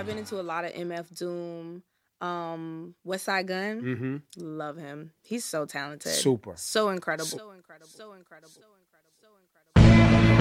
I've been into a lot of MF Doom. West Side Gun. Mm-hmm. Love him. He's so talented. Super. So incredible.